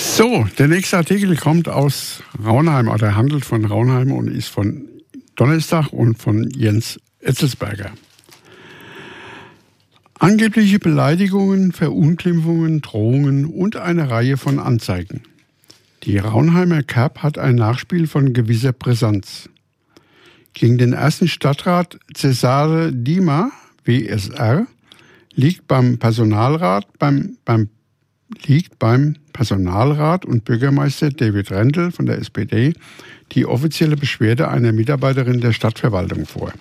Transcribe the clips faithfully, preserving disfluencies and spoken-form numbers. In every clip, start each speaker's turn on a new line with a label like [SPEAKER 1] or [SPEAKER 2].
[SPEAKER 1] So, der nächste Artikel kommt aus Raunheim oder handelt von Raunheim und ist von Donnerstag und von Jens Etzelsberger. Angebliche Beleidigungen, Verunglimpfungen, Drohungen und eine Reihe von Anzeigen. Die Raunheimer Kerb hat ein Nachspiel von gewisser Brisanz. Gegen den ersten Stadtrat Cesare Dima, W S R, liegt beim Personalrat, beim, beim, liegt beim Personalrat und Bürgermeister David Rendel von der S P D die offizielle Beschwerde einer Mitarbeiterin der Stadtverwaltung vor.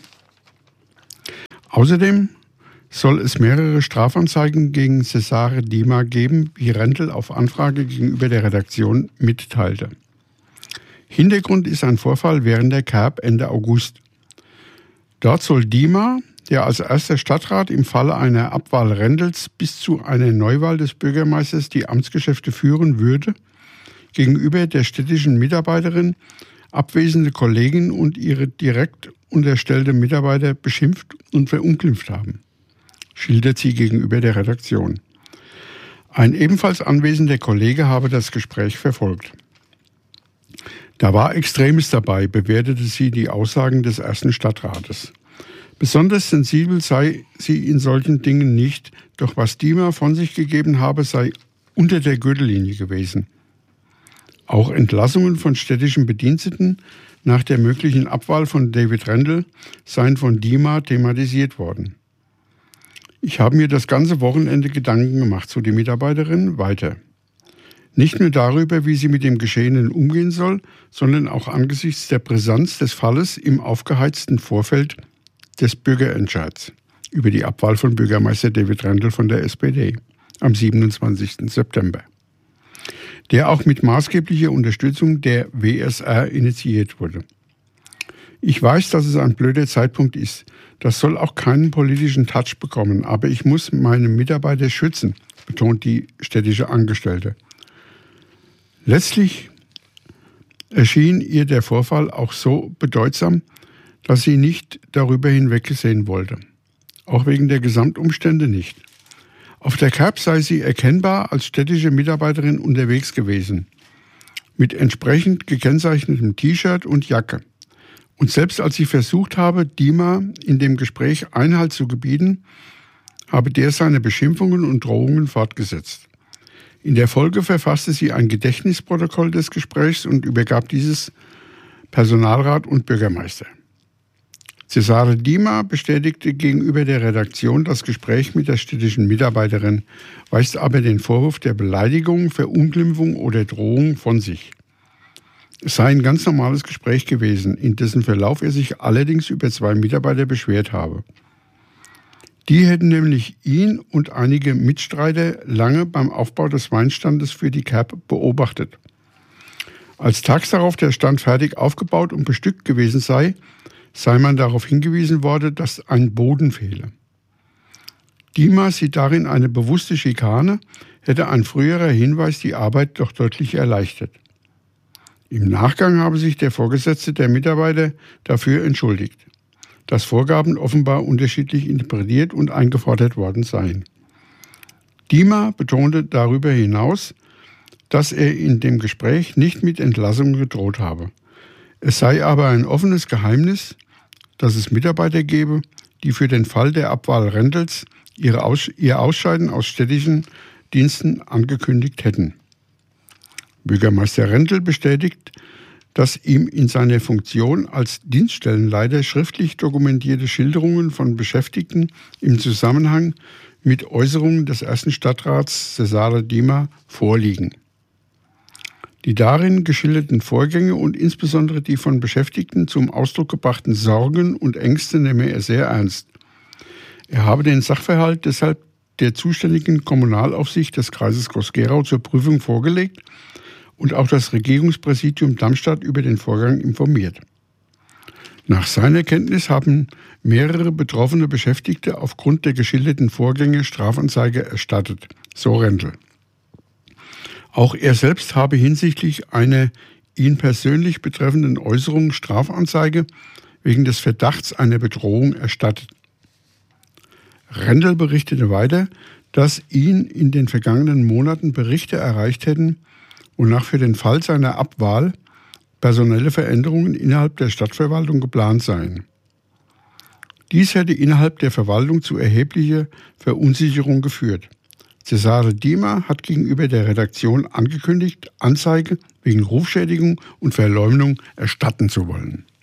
[SPEAKER 1] Außerdem soll es mehrere Strafanzeigen gegen Cesare Dima geben, wie Rendel auf Anfrage gegenüber der Redaktion mitteilte. Hintergrund ist ein Vorfall während der Kerb Ende August. Dort soll Dima, der als erster Stadtrat im Falle einer Abwahl Rendels bis zu einer Neuwahl des Bürgermeisters die Amtsgeschäfte führen würde, gegenüber der städtischen Mitarbeiterin abwesende Kollegin und ihre direkt unterstellte Mitarbeiter beschimpft und verunglimpft haben, schildert sie gegenüber der Redaktion. Ein ebenfalls anwesender Kollege habe das Gespräch verfolgt. Da war Extremes dabei, bewertete sie die Aussagen des ersten Stadtrates. Besonders sensibel sei sie in solchen Dingen nicht, doch was Dima von sich gegeben habe, sei unter der Gürtellinie gewesen. Auch Entlassungen von städtischen Bediensteten nach der möglichen Abwahl von David Rendel seien von Dima thematisiert worden. Ich habe mir das ganze Wochenende Gedanken gemacht, so die Mitarbeiterin weiter. Nicht nur darüber, wie sie mit dem Geschehenen umgehen soll, sondern auch angesichts der Brisanz des Falles im aufgeheizten Vorfeld des Bürgerentscheids über die Abwahl von Bürgermeister David Rendel von der S P D am siebenundzwanzigsten September, der auch mit maßgeblicher Unterstützung der W S R initiiert wurde. Ich weiß, dass es ein blöder Zeitpunkt ist. Das soll auch keinen politischen Touch bekommen, aber ich muss meine Mitarbeiter schützen, betont die städtische Angestellte. Letztlich erschien ihr der Vorfall auch so bedeutsam, dass sie nicht darüber hinweggesehen wollte. Auch wegen der Gesamtumstände nicht. Auf der Kerb sei sie erkennbar als städtische Mitarbeiterin unterwegs gewesen, mit entsprechend gekennzeichnetem T-Shirt und Jacke. Und selbst als sie versucht habe, Dima in dem Gespräch Einhalt zu gebieten, habe der seine Beschimpfungen und Drohungen fortgesetzt. In der Folge verfasste sie ein Gedächtnisprotokoll des Gesprächs und übergab dieses Personalrat und Bürgermeister. Cesare Dima bestätigte gegenüber der Redaktion das Gespräch mit der städtischen Mitarbeiterin, weist aber den Vorwurf der Beleidigung, Verunglimpfung oder Drohung von sich. Es sei ein ganz normales Gespräch gewesen, in dessen Verlauf er sich allerdings über zwei Mitarbeiter beschwert habe. Die hätten nämlich ihn und einige Mitstreiter lange beim Aufbau des Weinstandes für die Kerb beobachtet. Als tags darauf der Stand fertig aufgebaut und bestückt gewesen sei, sei man darauf hingewiesen worden, dass ein Boden fehle. Dima sieht darin eine bewusste Schikane, hätte ein früherer Hinweis die Arbeit doch deutlich erleichtert. Im Nachgang habe sich der Vorgesetzte der Mitarbeiter dafür entschuldigt, dass Vorgaben offenbar unterschiedlich interpretiert und eingefordert worden seien. Dima betonte darüber hinaus, dass er in dem Gespräch nicht mit Entlassung gedroht habe. Es sei aber ein offenes Geheimnis, dass es Mitarbeiter gebe, die für den Fall der Abwahl Rendels ihre Aus- ihr Ausscheiden aus städtischen Diensten angekündigt hätten. Bürgermeister Rendel bestätigt, dass ihm in seiner Funktion als Dienststellenleiter schriftlich dokumentierte Schilderungen von Beschäftigten im Zusammenhang mit Äußerungen des ersten Stadtrats Cesare Dima vorliegen. Die darin geschilderten Vorgänge und insbesondere die von Beschäftigten zum Ausdruck gebrachten Sorgen und Ängste nehme er sehr ernst. Er habe den Sachverhalt deshalb der zuständigen Kommunalaufsicht des Kreises Groß-Gerau zur Prüfung vorgelegt und auch das Regierungspräsidium Darmstadt über den Vorgang informiert. Nach seiner Kenntnis haben mehrere betroffene Beschäftigte aufgrund der geschilderten Vorgänge Strafanzeige erstattet, so Rendel. Auch er selbst habe hinsichtlich einer ihn persönlich betreffenden Äußerung Strafanzeige wegen des Verdachts einer Bedrohung erstattet. Rendel berichtete weiter, dass ihn in den vergangenen Monaten Berichte erreicht hätten, wonach für den Fall seiner Abwahl personelle Veränderungen innerhalb der Stadtverwaltung geplant seien. Dies hätte innerhalb der Verwaltung zu erheblicher Verunsicherung geführt. Cesare Dima hat gegenüber der Redaktion angekündigt, Anzeige wegen Rufschädigung und Verleumdung erstatten zu wollen.